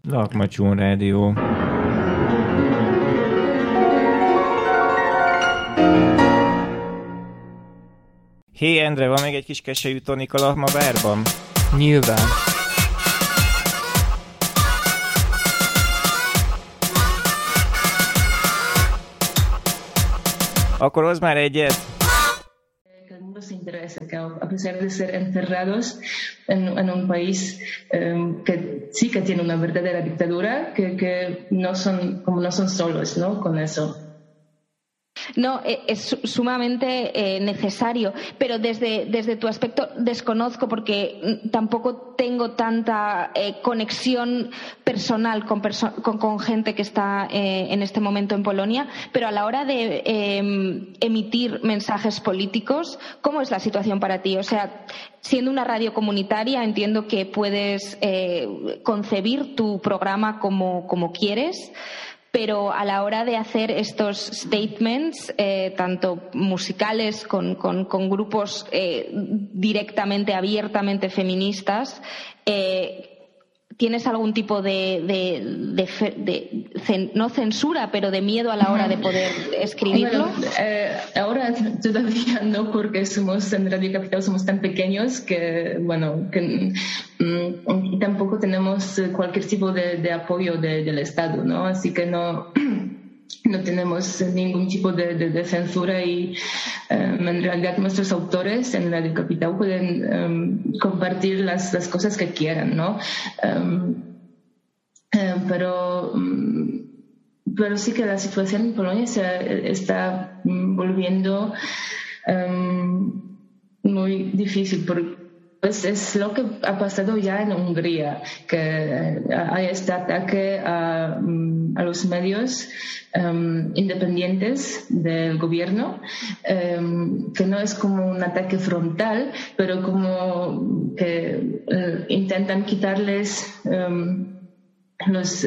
Lakmatyún rádió. Hé, Endre, van még egy kis keselyű tonik a Lahmabárban? Nyilván. Akkor hozz már egyet. El mundo se interesa que a pesar de ser encerrados en un país que sí que tiene una verdadera dictadura, que no son solos, ¿no? Con eso. No, es sumamente necesario, pero desde tu aspecto desconozco porque tampoco tengo tanta conexión personal con gente que está en este momento en Polonia, pero a la hora de emitir mensajes políticos, ¿cómo es la situación para ti? O sea, siendo una radio comunitaria, entiendo que puedes concebir tu programa como quieres, pero a la hora de hacer estos statements, tanto musicales con grupos directamente, abiertamente feministas, ¿tienes algún tipo no censura, pero de miedo a la hora de poder escribirlo? Bueno, ahora todavía no, porque en Radio Capital somos tan pequeños que tampoco tenemos cualquier tipo de apoyo del Estado, ¿no? Así que no tenemos ningún tipo de censura y en realidad nuestros autores en Radio Capital pueden compartir las cosas que quieran, ¿no? Pero sí que la situación en Polonia se está volviendo muy difícil porque es lo que ha pasado ya en Hungría, que hay este ataque a los medios independientes del gobierno, que no es como un ataque frontal, pero como que intentan quitarles los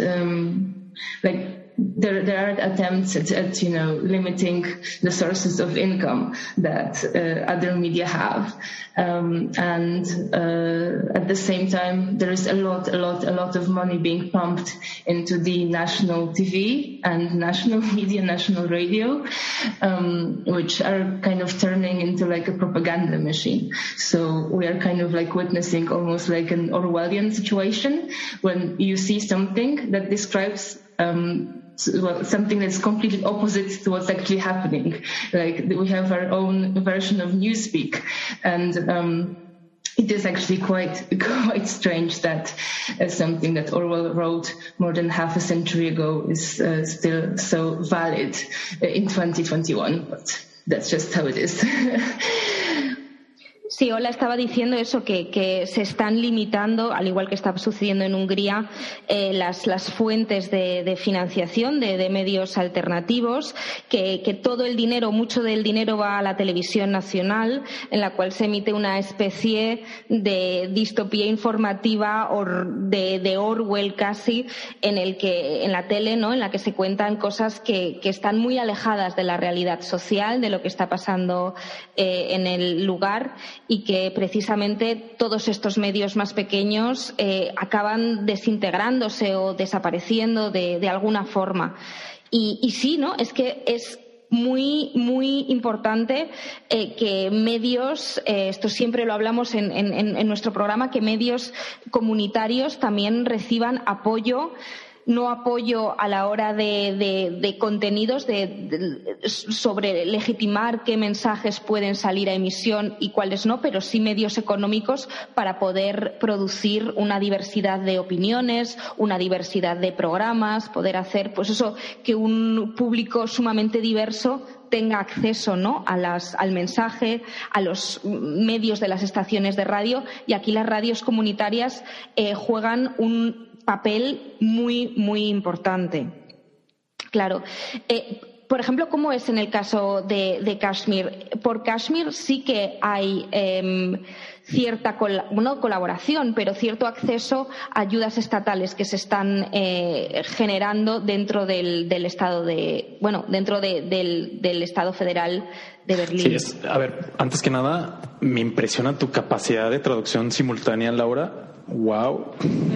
there are attempts at limiting the sources of income that other media have, and at the same time there is a lot of money being pumped into the national TV and national media, national radio, which are kind of turning into like a propaganda machine. So we are kind of like witnessing almost like an Orwellian situation when you see something that describes something that's completely opposite to what's actually happening. Like we have our own version of Newspeak, and it is actually quite strange that something that Orwell wrote more than half a century ago is still so valid in 2021. But that's just how it is. Sí, Ola estaba diciendo eso, que se están limitando, al igual que está sucediendo en Hungría, las fuentes de financiación de medios alternativos, que todo el dinero, mucho del dinero va a la televisión nacional, en la cual se emite una especie de distopía informativa o de Orwell casi, en la tele, ¿no? En la que se cuentan cosas que están muy alejadas de la realidad social, de lo que está pasando en el lugar, y que precisamente todos estos medios más pequeños acaban desintegrándose o desapareciendo de alguna forma. Y sí, ¿no? Es que es muy, muy importante que medios, esto siempre lo hablamos en nuestro programa, que medios comunitarios también reciban apoyo, no apoyo a la hora de contenidos, sobre legitimar qué mensajes pueden salir a emisión y cuáles no, pero sí medios económicos para poder producir una diversidad de opiniones, una diversidad de programas, poder hacer, pues eso, que un público sumamente diverso tenga acceso, ¿no?, al mensaje, a los medios de las estaciones de radio, y aquí las radios comunitarias juegan un papel muy, muy importante. Claro. Por ejemplo, ¿cómo es en el caso de Kashmir? Por Kashmir sí que hay cierta, no colaboración, pero cierto acceso a ayudas estatales que se están generando dentro del Estado dentro del Estado federal de Berlín. Sí, a ver, antes que nada, me impresiona tu capacidad de traducción simultánea, Laura. Wow.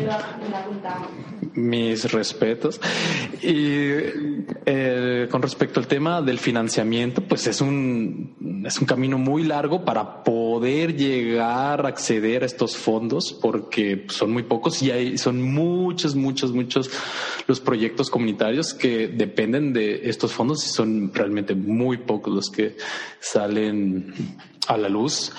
Mis respetos. Y con respecto al tema del financiamiento, pues es un camino muy largo para poder llegar a acceder a estos fondos, porque son muy pocos y son muchos los proyectos comunitarios que dependen de estos fondos y son realmente muy pocos los que salen a la luz.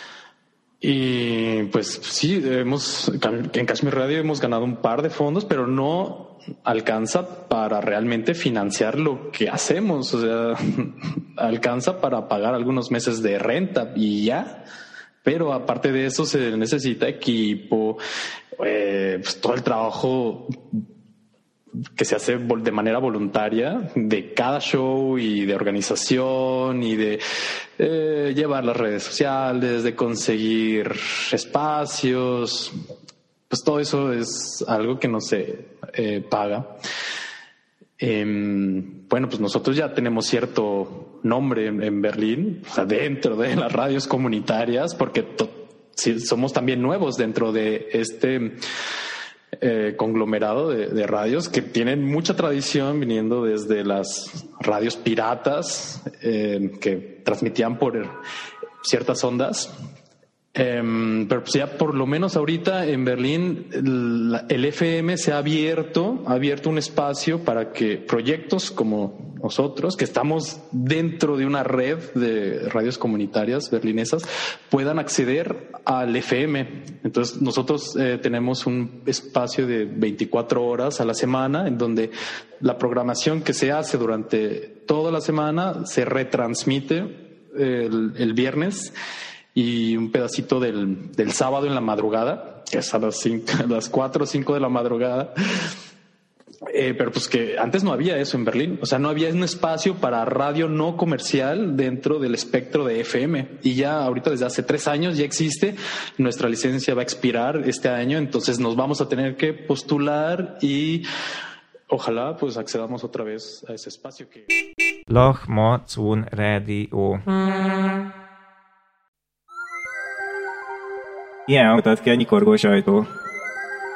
Y pues sí, en Kashmir Radio hemos ganado un par de fondos, pero no alcanza para realmente financiar lo que hacemos. O sea, alcanza para pagar algunos meses de renta y ya. Pero aparte de eso se necesita equipo, pues todo el trabajo que se hace de manera voluntaria de cada show y de organización y de llevar las redes sociales, de conseguir espacios, pues todo eso es algo que no se paga. Bueno, pues nosotros ya tenemos cierto nombre en Berlín, o sea, dentro de las radios comunitarias, porque somos también nuevos dentro de este conglomerado de radios que tienen mucha tradición, viniendo desde las radios piratas que transmitían por ciertas ondas. Pero pues ya por lo menos ahorita en Berlín el FM se ha abierto un espacio para que proyectos como nosotros, que estamos dentro de una red de radios comunitarias berlinesas, puedan acceder al FM. Entonces nosotros tenemos un espacio de 24 horas a la semana en donde la programación que se hace durante toda la semana se retransmite el viernes y un pedacito del sábado en la madrugada, que es a las 4 o 5 de la madrugada. Pero pues que antes no había eso en Berlín, o sea, no había un espacio para radio no comercial dentro del espectro de FM, y ya ahorita desde hace 3 años ya existe. Nuestra licencia va a expirar este año, entonces nos vamos a tener que postular y ojalá pues accedamos otra vez a ese espacio que... Lahmacun Radio. Ilyen hangzott ki a nyikorgós ajtó.